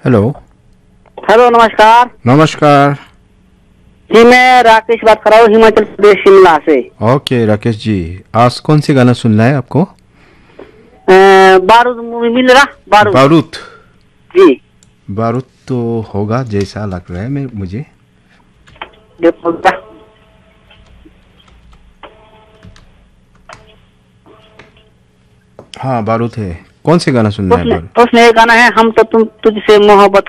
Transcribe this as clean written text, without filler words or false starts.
Hello. Hello, नमस्कार नमस्कार। जी। मैं राकेश बात कर रहा हूँ, हिमाचल प्रदेश शिमला से। ओके राकेश जी, आज कौन सी गाना सुनना है आपको? बारूद मूवी मिल रहा, बारूद। बारूद। जी। बारूद तो होगा जैसा लग रहा है मुझे। देखो क्या। हाँ बारूद है। कौन से गाना सुनना है उसने बारूद? उसने एक गाना है, हम तो तुझसे मोहब्बत